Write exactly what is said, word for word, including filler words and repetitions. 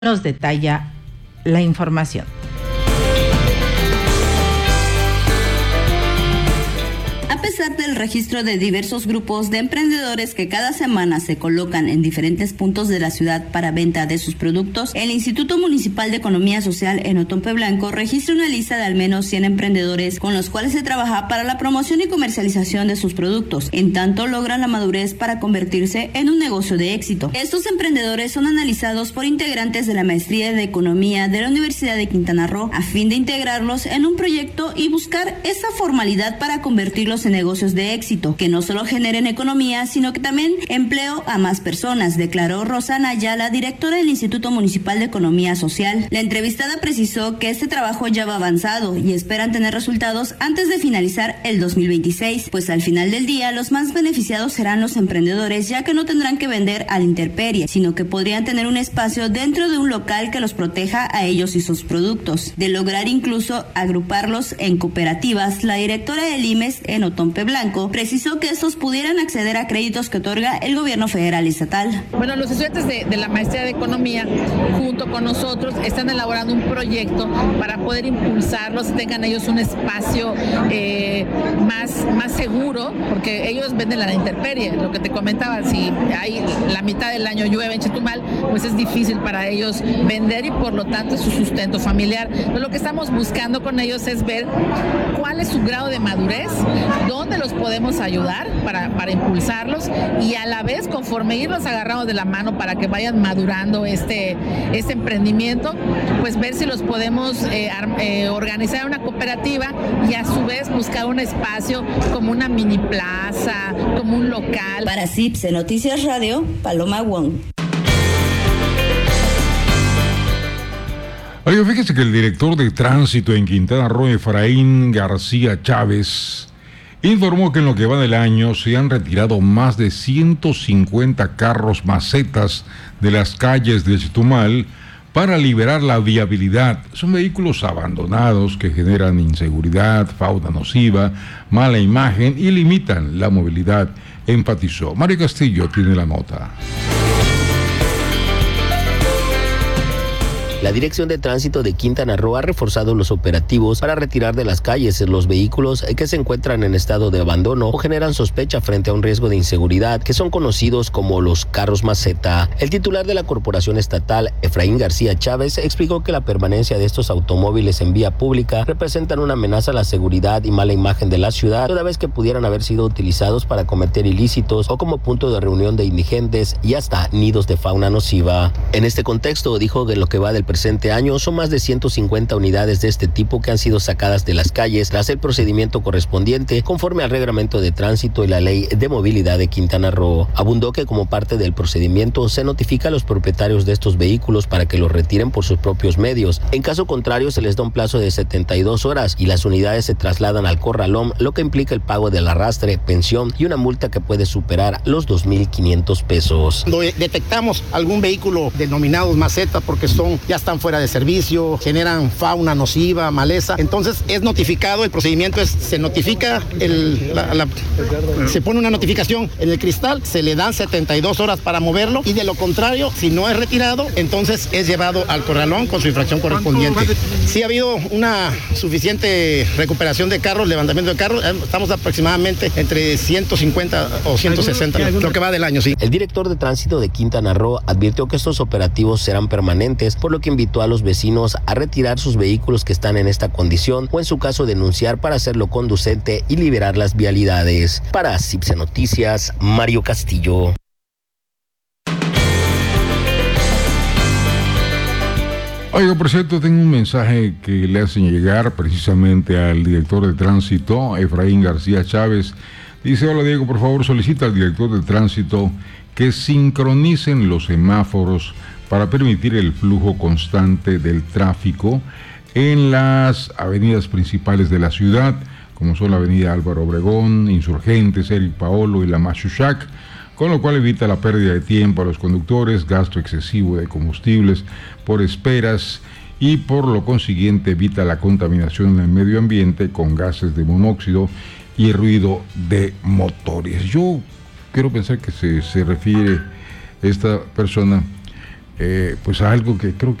nos detalla la información. A pesar del registro de diversos grupos de emprendedores que cada semana se colocan en diferentes puntos de la ciudad para venta de sus productos, el Instituto Municipal de Economía Social en Otompe Blanco registra una lista de al menos cien emprendedores con los cuales se trabaja para la promoción y comercialización de sus productos, en tanto logran la madurez para convertirse en un negocio de éxito. Estos emprendedores son analizados por integrantes de la Maestría de Economía de la Universidad de Quintana Roo a fin de integrarlos en un proyecto y buscar esa formalidad para convertirlos en negocios de éxito, que no solo generen economía, sino que también empleo a más personas, declaró Rosana Ayala, directora del Instituto Municipal de Economía Social. La entrevistada precisó que este trabajo ya va avanzado y esperan tener resultados antes de finalizar el dos mil veintiséis, pues al final del día los más beneficiados serán los emprendedores, ya que no tendrán que vender a la intemperie, sino que podrían tener un espacio dentro de un local que los proteja a ellos y sus productos. De lograr incluso agruparlos en cooperativas, la directora del I M E S en Otompe Blanco precisó que estos pudieran acceder a créditos que otorga el gobierno federal y estatal. Bueno, los estudiantes de, de la Maestría de Economía, junto con nosotros, están elaborando un proyecto para poder impulsarlos y tengan ellos un espacio eh, más, más seguro, porque ellos venden a la intemperie, lo que te comentaba, si hay la mitad del año llueve en Chetumal, pues es difícil para ellos vender y por lo tanto es su sustento familiar. Entonces, lo que estamos buscando con ellos es ver cuál es su grado de madurez, dónde los podemos ayudar para, para impulsarlos y a la vez, conforme irlos agarramos de la mano para que vayan madurando este, este emprendimiento, pues ver si los podemos eh, eh, organizar una cooperativa y a su vez buscar un espacio como una mini plaza, como un local. Para CIPSE Noticias Radio, Paloma Wong. Oiga, fíjese que el director de tránsito en Quintana Roo, Efraín García Chávez, informó que en lo que va del año se han retirado más de ciento cincuenta carros macetas de las calles de Chetumal para liberar la viabilidad. Son vehículos abandonados que generan inseguridad, fauna nociva, mala imagen y limitan la movilidad, enfatizó. Mario Castillo tiene la nota. La Dirección de Tránsito de Quintana Roo ha reforzado los operativos para retirar de las calles los vehículos que se encuentran en estado de abandono o generan sospecha frente a un riesgo de inseguridad, que son conocidos como los carros maceta. El titular de la Corporación Estatal, Efraín García Chávez, explicó que la permanencia de estos automóviles en vía pública representan una amenaza a la seguridad y mala imagen de la ciudad, toda vez que pudieran haber sido utilizados para cometer ilícitos o como punto de reunión de indigentes y hasta nidos de fauna nociva. En este contexto, dijo que lo que va del presente año son más de ciento cincuenta unidades de este tipo que han sido sacadas de las calles tras el procedimiento correspondiente conforme al reglamento de tránsito y la ley de movilidad de Quintana Roo. Abundó que como parte del procedimiento se notifica a los propietarios de estos vehículos para que los retiren por sus propios medios. En caso contrario, se les da un plazo de setenta y dos horas y las unidades se trasladan al corralón, lo que implica el pago del arrastre, pensión y una multa que puede superar los dos mil quinientos pesos. Cuando detectamos algún vehículo denominados maceta porque son ya están fuera de servicio, generan fauna nociva, maleza, entonces es notificado, el procedimiento es, se notifica, el, la, la, se pone una notificación en el cristal, se le dan setenta y dos horas para moverlo y de lo contrario, si no es retirado, entonces es llevado al corralón con su infracción correspondiente. Sí ha habido una suficiente recuperación de carros, levantamiento de carros, estamos aproximadamente entre ciento cincuenta o ciento sesenta, lo que va del año, sí. El director de tránsito de Quintana Roo advirtió que estos operativos serán permanentes, por lo que invitó a los vecinos a retirar sus vehículos que están en esta condición o en su caso denunciar para hacerlo conducente y liberar las vialidades. Para CIPSE Noticias, Mario Castillo. Oiga, por cierto, tengo un mensaje que le hacen llegar precisamente al director de tránsito, Efraín García Chávez. Dice: hola Diego, por favor solicita al director de tránsito que sincronicen los semáforos para permitir el flujo constante del tráfico en las avenidas principales de la ciudad, como son la avenida Álvaro Obregón, Insurgentes, Eric Paolo y la Machuchac, con lo cual evita la pérdida de tiempo a los conductores, gasto excesivo de combustibles por esperas y por lo consiguiente evita la contaminación en el medio ambiente con gases de monóxido y ruido de motores. Yo quiero pensar que se, se refiere esta persona eh, pues algo que creo